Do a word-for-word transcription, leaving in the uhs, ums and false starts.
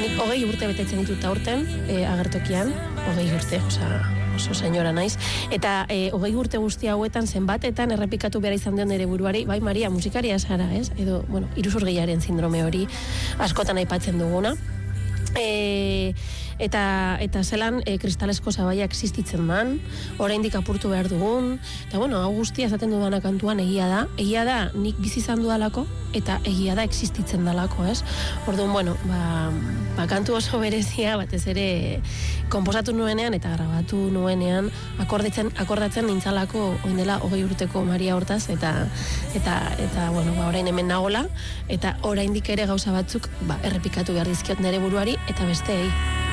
nik hogei urte betetzen ditut aurten, e, agertokian, hogei urte, osea, oso senyora naiz. Eta e, hogei urte guzti hauetan zenbatetan errepikatu behar izan den ere buruari, bai Maria, musikaria zara, ez? Edo, bueno, iruzurgiaren sindrome hori askotan aipatzen duguna. E, eta eta zelan e, kristalesko zabaia existitzen man, oraindik apurtu behar dugun, eta bueno, hau guztia esaten dudana kantuan egia da, egia da nik bizi izan dudalako, eta egia da existitzen dalako, ez? Orduan, bueno, ba, ba kantu oso berezia, batez ere konposatu nuenean eta grabatu nuenean, akordatzen, akordatzen nintzalako oin dela hogei urteko Maria hortaz, eta eta eta bueno, ba orain hemen nagola, eta oraindik ere gauza batzuk ba errepikatu behar dizkiot nere buruari eta besteei.